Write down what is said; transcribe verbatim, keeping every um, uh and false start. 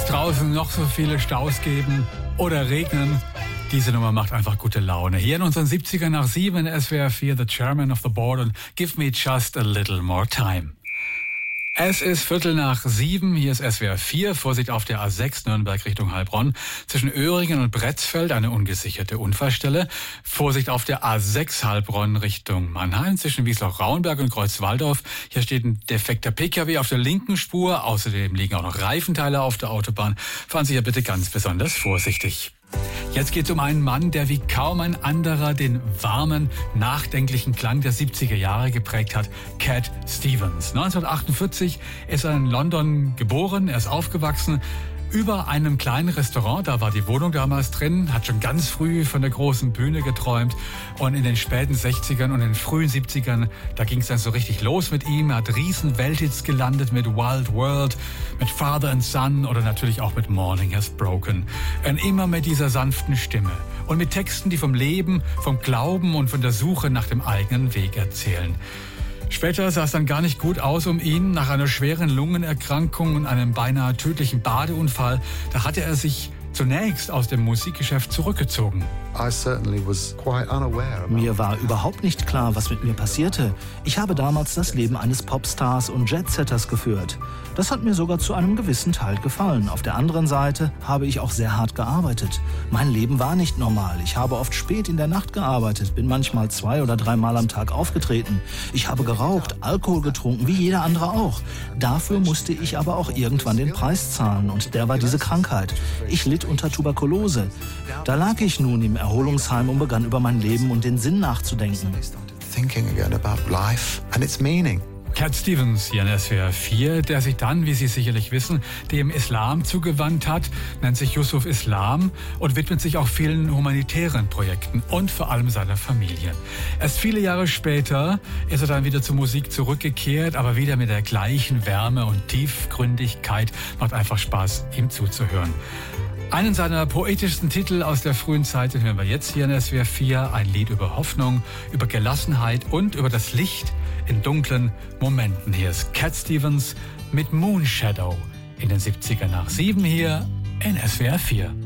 es draußen noch so viele Staus geben oder regnen, diese Nummer macht einfach gute Laune. Hier in unseren siebzigern nach sieben, S W R vier, The Chairman of the Board und Give Me Just a Little More Time. Es ist Viertel nach sieben, hier ist S W R vier, Vorsicht auf der A sechs Nürnberg Richtung Heilbronn. Zwischen Öhringen und Bretzfeld eine ungesicherte Unfallstelle. Vorsicht auf der A sechs Heilbronn Richtung Mannheim. Zwischen Wiesloch-Rauenberg und Kreuzwaldorf. Hier steht ein defekter P K W auf der linken Spur. Außerdem liegen auch noch Reifenteile auf der Autobahn. Fahren Sie ja bitte ganz besonders vorsichtig. Jetzt geht es um einen Mann, der wie kaum ein anderer den warmen, nachdenklichen Klang der siebziger Jahre geprägt hat. Cat Stevens. neunzehnhundertachtundvierzig ist er in London geboren, er ist aufgewachsen über einem kleinen Restaurant, da war die Wohnung damals drin, hat schon ganz früh von der großen Bühne geträumt und in den späten sechzigern und in den frühen siebzigern, da ging es dann so richtig los mit ihm. Er hat riesen Welthits gelandet mit Wild World, mit Father and Son oder natürlich auch mit Morning Has Broken. Und immer mit dieser sanften Stimme und mit Texten, die vom Leben, vom Glauben und von der Suche nach dem eigenen Weg erzählen. Später sah es dann gar nicht gut aus um ihn. Nach einer schweren Lungenerkrankung und einem beinahe tödlichen Badeunfall, da hatte er sich zunächst aus dem Musikgeschäft zurückgezogen. Mir war überhaupt nicht klar, was mit mir passierte. Ich habe damals das Leben eines Popstars und Jetsetters geführt. Das hat mir sogar zu einem gewissen Teil gefallen. Auf der anderen Seite habe ich auch sehr hart gearbeitet. Mein Leben war nicht normal. Ich habe oft spät in der Nacht gearbeitet, bin manchmal zwei oder dreimal am Tag aufgetreten. Ich habe geraucht, Alkohol getrunken, wie jeder andere auch. Dafür musste ich aber auch irgendwann den Preis zahlen und der war diese Krankheit. Ich litt unter Tuberkulose. Da lag ich nun im Erholungsheim und begann über mein Leben und den Sinn nachzudenken. Cat Stevens hier in S W R vier, der sich dann, wie Sie sicherlich wissen, dem Islam zugewandt hat, nennt sich Yusuf Islam und widmet sich auch vielen humanitären Projekten und vor allem seiner Familie. Erst viele Jahre später ist er dann wieder zur Musik zurückgekehrt, aber wieder mit der gleichen Wärme und Tiefgründigkeit. Macht einfach Spaß, ihm zuzuhören. Einen seiner poetischsten Titel aus der frühen Zeit, den hören wir jetzt hier in S W R vier. Ein Lied über Hoffnung, über Gelassenheit und über das Licht in dunklen Momenten. Hier ist Cat Stevens mit Moon Shadow in den siebzigern nach sieben hier in S W R vier.